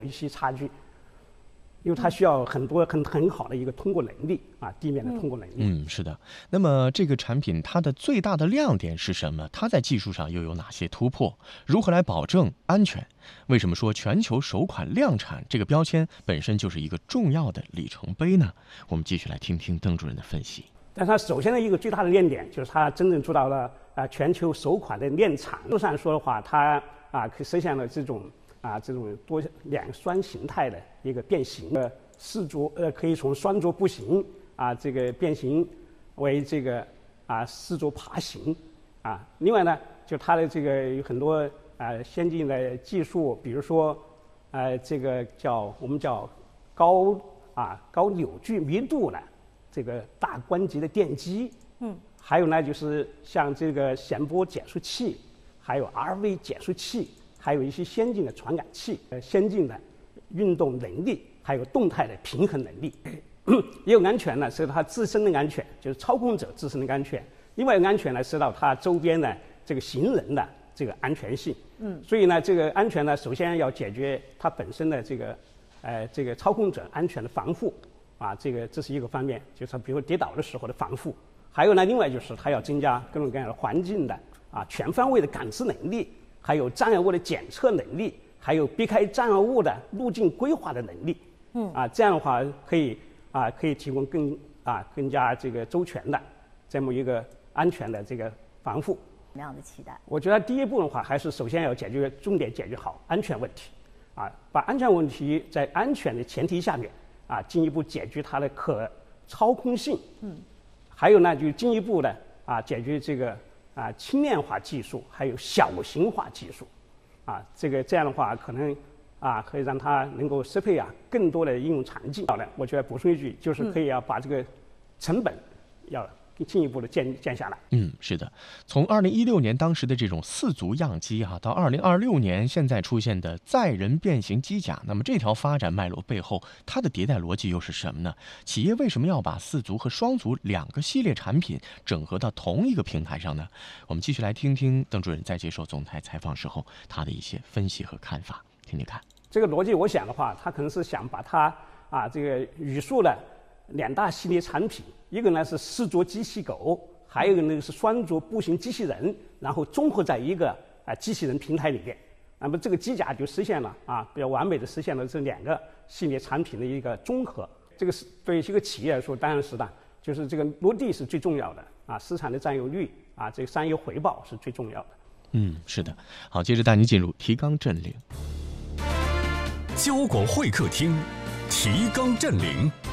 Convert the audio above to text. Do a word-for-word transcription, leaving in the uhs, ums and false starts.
一些差距。因为它需要很多很很好的一个通过能力啊，地面的通过能力。 嗯，是的。那么这个产品它的最大的亮点是什么？它在技术上又有哪些突破？如何来保证安全？为什么说全球首款量产这个标签本身就是一个重要的里程碑呢？我们继续来听听邓主任的分析。 但它首先的一个最大的亮点就是它真正做到了啊全球首款的量产。路上说的话，它啊可以实现了这种。啊，这种多两双形态的一个变形的四足，呃，可以从双足步行啊，这个变形为这个啊四足爬行啊。另外呢，就它的这个有很多啊先进的技术，比如说，呃，这个叫我们叫高啊高扭矩密度的这个大关节的电机，嗯，还有呢就是像这个弦波减速器，还有 R V 减速器。还有一些先进的传感器，呃，先进的运动能力，还有动态的平衡能力。也有安全呢，是它自身的安全，就是操控者自身的安全；另外一个安全呢，是到它周边的这个行人的这个安全性。嗯，所以呢，这个安全呢，首先要解决它本身的这个，呃，这个操控者安全的防护啊，这个这是一个方面，就是比如跌倒的时候的防护。还有呢，另外就是它要增加各种各样的环境的啊全方位的感知能力。还有障碍物的检测能力，还有避开障碍物的路径规划的能力。嗯，啊，这样的话可以啊，可以提供更啊更加这个周全的这么一个安全的这个防护。 什么样的期待？ 我觉得第一步的话，还是首先要解决重点解决好安全问题，啊，把安全问题在安全的前提下面啊，进一步解决它的可操控性。嗯，还有呢，就进一步的啊解决这个。啊，轻量化技术还有小型化技术，啊，这个这样的话可能啊可以让它能够适配啊更多的应用场景。好的，我觉得补充一句，就是可以要把这个成本要进一步的降降下来。 嗯，是的，从二零一六年当时的这种四足样机啊，到二零二六年现在出现的载人变形机甲，那么这条发展脉络背后，它的迭代逻辑又是什么呢？企业为什么要把四足和双足两个系列产品整合到同一个平台上呢？我们继续来听听邓主任在接受总台采访时候他的一些分析和看法，听听看。 这个逻辑，我想的话，他可能是想把它啊这个语数的两大系列产品，一个呢是四足机器狗，还有一个呢是双足步行机器人，然后综合在一个啊机器人平台里面。那么这个机甲就实现了啊比较完美的实现了这两个系列产品的一个综合。这个是对于一个企业来说，当然是的，就是这个落地是最重要的啊，市场的占有率啊，这个商业回报是最重要的。 嗯，是的。好，接着带您进入提纲政令。 交广会客厅，提纲政令。